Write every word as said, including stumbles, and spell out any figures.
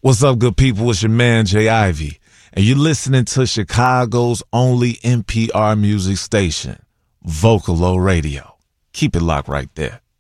What's up, good people? It's your man, Jay Ivy, and you're listening to Chicago's only N P R music station, Vocalo Radio. Keep it locked right there.